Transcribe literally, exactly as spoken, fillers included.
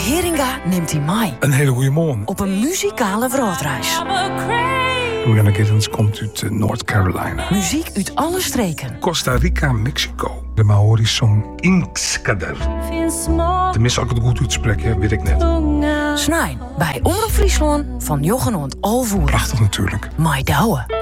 Heringa neemt hij mee. Een hele goede morgen. Op een muzikale wereldreis. Rihanna Giddens komt uit uh, North Carolina. Muziek uit alle streken. Costa Rica, Mexico. De Maori's song Inkskader. Tenminste, als ik het goed uitspreek, weet ik net. Snij bij Omroep Friesland van Jochen en Alvoer. Prachtig natuurlijk. Mai Douwe.